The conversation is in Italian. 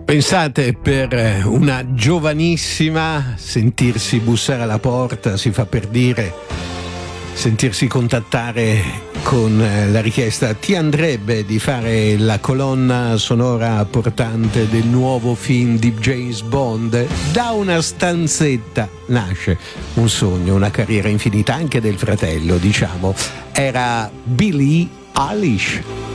Pensate, per una giovanissima sentirsi bussare alla porta, si fa per dire, sentirsi contattare con la richiesta ti andrebbe di fare la colonna sonora portante del nuovo film di James Bond? Da una stanzetta nasce un sogno, una carriera infinita, anche del fratello, diciamo. Era Billie Eilish.